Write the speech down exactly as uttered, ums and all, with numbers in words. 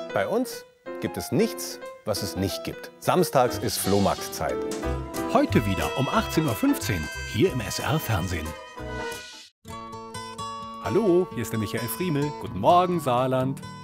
Bei uns gibt es nichts, was es nicht gibt. Samstags ist Flohmarktzeit. Heute wieder um achtzehn Uhr fünfzehn, hier im S R-Fernsehen. Hallo, hier ist der Michael Friemel. Guten Morgen, Saarland.